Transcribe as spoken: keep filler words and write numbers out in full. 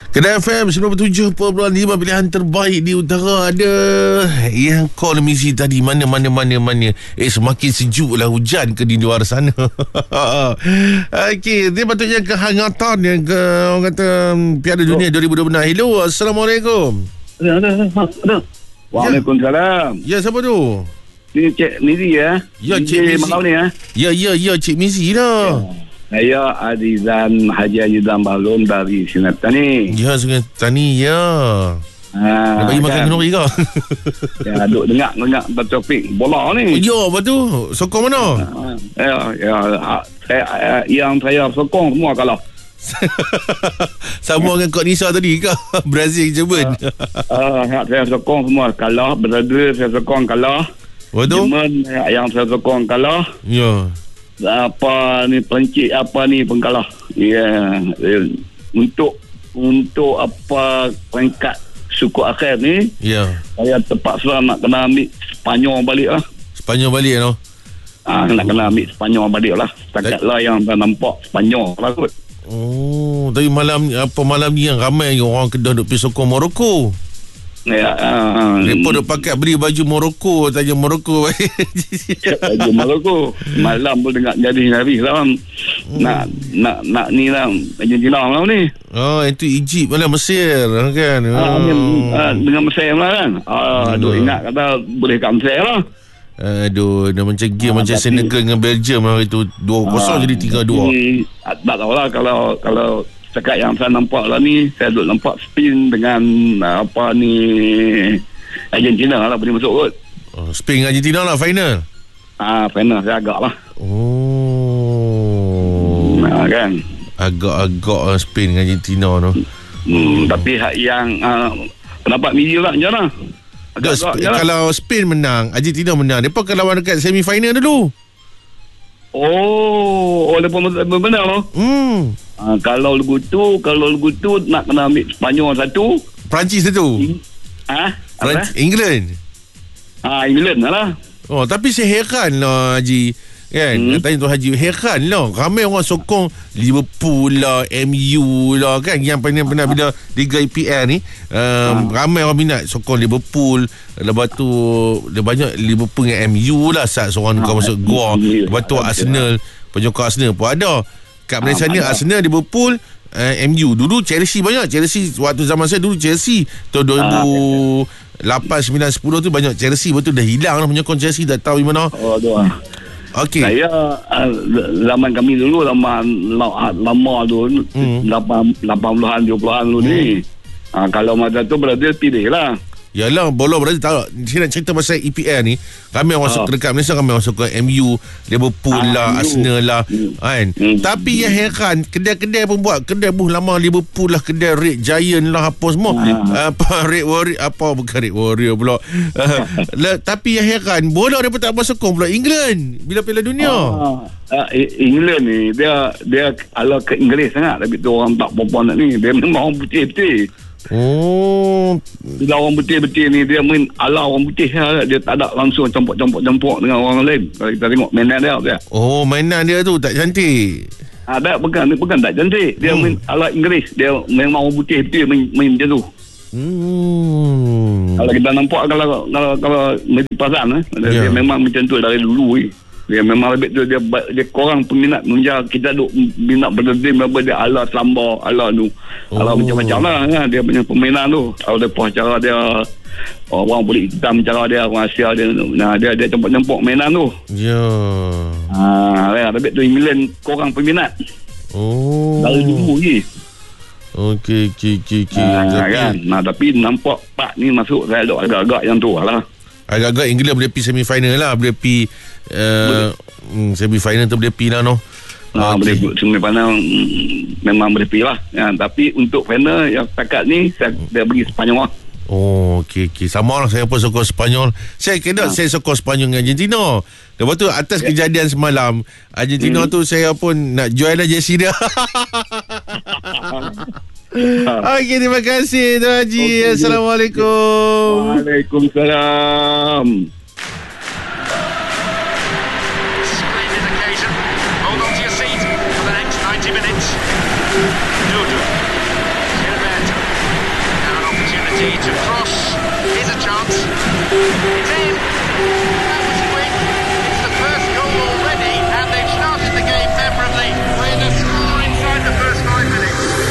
Kedah F M sembilan puluh tujuh perpuluhan lima pilihan terbaik di utara. Ada yang call misi tadi, mana mana mana mana. Eh semakin sejuk lah hujan ke di luar sana. Okey, dia patutnya kehangatan yang ke orang kata Piala Dunia dua ribu dua puluh enam. Hello, Assalamualaikum. Ada, ada, ada. Waalaikumsalam. Ya, siapa tu? Ni Cik Mizi ya. Ya, Cik Mizi. Malam ni ya. Ya, ya, ya, Cik Mizi lah. Ya. Saya Azizan Haji Azizan Balum dari Sungai Petani. Ya, Sungai Petani, ya. Ha, nak bagi makan kenduri ke? Ya, duk dengar-dengar topik bola ni. Ya, apa tu? Sokong mana? Ha, ya, ya, saya, yang saya sokong semua kalah. Sama dengan Kak Nisa tadi ke? Brazil, Jerman. Uh, uh, saya sokong semua kalah. Brazil saya sokong kalah. Betul? Jerman yang saya sokong kalah. Ya. Apa ni Perancis apa ni pun kalah. Ya. Yeah. Untuk untuk apa peringkat suku akhir ni. Ya. Saya terpaksa nak kena ambil Sepanyol balik lah. Sepanyol balik noh. Ah, nak kena ambil Sepanyol balik lah. Setakat lah yang dah nampak Sepanyol lah kot. Oh, tapi malam apa malam ni yang ramai orang Kedah duk pergi sokong Morocco. Ya, uh, mereka duk pakai beli baju Morocco, taja Morocco. Baju Morocco. Malam pun dengar jadi habis lah. Hmm. Nak nak nak ni lah Argentina malam ni. Oh, itu Egypt malam Mesir kan. Oh. Ah, ni, ah, dengan Mesir lah kan. Ah, aduh, ingat kata boleh kat Mesir lah. Aduh, dah macam game ah, macam Senegal dengan Belgium hari tu dua kosong ah, jadi tiga dua. Tak tahulah kalau kalau setakat yang saya nampak lah ni, saya duk nampak Spain dengan apa ni Argentina lah boleh masuk kot. Oh, Spain dengan Argentina lah final. Ah, final saya agak lah. Oh. Nah, kan. Agak-agak uh, Spain dengan Argentina tu. Hmm, tapi hak yang uh, pendapat media lah macam mana? Sp- kalau Spain menang, Argentina menang, mereka akan lawan dekat semi final dulu. Oh, oh lepas benar loh. Hmm. Uh, kalau lagu tu, kalau lagu tu nak kena ambil Sepanyol satu, Perancis satu. Ah, Perancis, England. Ah, England lah. Oh, tapi saya heran lah Haji. Kan, hmm. tanya tu Haji, heran lah ramai orang sokong Liverpool lah, M U lah kan, yang pernah-pernah bila Liga E P L ni um, ha. ramai orang minat sokong Liverpool. Lepas tu dia banyak Liverpool dengan M U lah saat seorang ha. kau masuk gua. Lepas tu Arsenal, penyokong Arsenal pun ada. Kat Malaysia ha, ni Arsenal, Liverpool, uh, M U. Dulu Chelsea banyak. Chelsea waktu zaman saya dulu Chelsea tahun dua ribu lapan, sembilan, sepuluh tu banyak Chelsea. Betul dah hilang lah penyokong Chelsea, tak tahu di mana. Oh tu lah. Okay. Saya uh, zaman kami dulu lama lama tu hmm. lapan puluhan tujuh puluhan dulu hmm. ni. Uh, kalau masa tu berarti pilih lah. Yalah, bola berarti tak. Saya nak cerita pasal E P L ni. Ramai orang suka dekat Malaysia, ramai orang suka M U, Liverpool ah, lah, M U. Arsenal lah hmm. kan. Hmm. Tapi yang heran, kedai-kedai pun buat kedai pun lama Liverpool lah, kedai Red Giant lah apa semua. Ah. Apa Red Warrior, apa bukan Red Warrior pula. uh, le, tapi yang heran, bola dia pun tak bersokong pula England bila Piala Dunia. Ah. Uh, England ni dia dia ala ke Inggeris sangat, tapi tu orang tak apa-apa nak ni. Dia memang orang putih-putih. Oh, bila orang putih-putih ni dia main ala orang putih lah. Dia tak ada langsung campur-campur-campur dengan orang lain. Kalau kita tengok mainan dia, dia. Oh, mainan dia tu tak cantik. Ada bukan, bukan tak cantik. Dia hmm. main ala Inggeris. Dia memang orang putih-putih main, main macam tu. Hmm. Kalau kita nampak kalau kalau kalau Medipasan eh, yeah. dia memang macam tu dari dulu eh. Dia memang lebih tu dia dia korang peminat menja kita duk minat berdiri apa dia ala Selamba, ala tu. Oh. Ala macam-macam lah kan dia punya permainan tu. Kalau dia puas cara dia orang boleh hitam cara dia, orang Asia dia. Nah dia dia campur-campur mainan tu. Ya. Yeah. Ah, ya lebih tu England korang peminat. Oh. Dari dulu je. Okey okey okey okey. Nah, kan. Nah tapi nampak part ni masuk saya duk agak-agak yang tu lah. Agak-agak England boleh pergi semi final lah, boleh pergi uh, hmm, semi final tu boleh pergi lah noh. Ah, okay. Boleh semi final mm, memang boleh pergi lah. Ya, tapi untuk final yang setakat ni saya dia pergi Sepanyol lah. Oh, okey okey. Sama lah, saya pun sokong Sepanyol. Saya kena ha. saya sokong Sepanyol dengan Argentina. Lepas tu atas ya. kejadian semalam Argentina hmm. tu saya pun nak join lah jersey dia. Okey, terima kasih Tuan Haji. Okay, Assalamualaikum. Waalaikumsalam. Splendid occasion. Hold on to your seat for the next ninety minutes. Dudu. Gilberto. opportunity to cross. Here's a chance. It's in.